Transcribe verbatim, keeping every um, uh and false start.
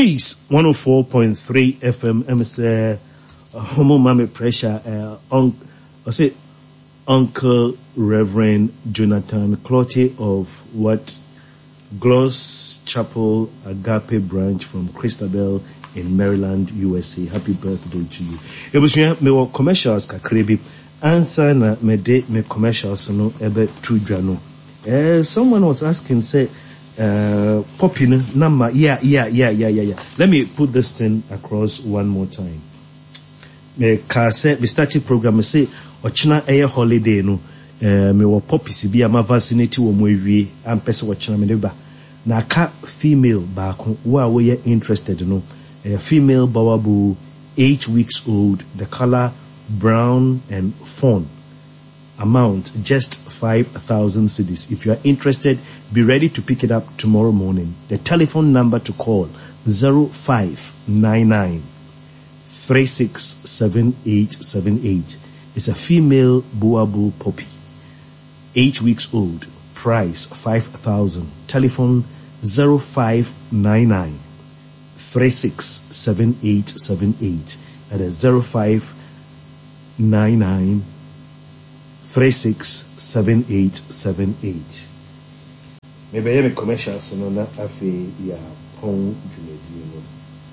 Peace, one oh four point three F M. I'm say, homo mame pressure. Uh, on, I say, Uncle Reverend Jonathan Clottey of what Gloss Chapel Agape branch from Christabel in Maryland, U S A. Happy birthday to you. It was me me commercials kakrebi. Answer na me de me commercials no ebe trudwa. Eh, someone was asking, say, uh, popping number. Yeah, yeah, yeah, yeah, yeah, yeah. Let me put this thing across one more time. Me ka say me started program. Me say ochina eye holiday no. Eh, me wo poppy si bi ama vaccinate wo mo ewie. Am pese ochina me deba. Na ka female baako wa we ye interested no. A female bawabu, eight weeks old. The color brown and fawn. Amount just five thousand cedis. If you are interested, be ready to pick it up tomorrow morning. The telephone number to call zero five nine nine three six seven eight seven eight. It's a female Boabu puppy, eight weeks old. Price five thousand. Telephone zero five nine nine three six seven eight seven eight. That is zero five nine nine three six seven eight seven eight. Maybe I have a commercial, so no, na afi ya home jumedi no.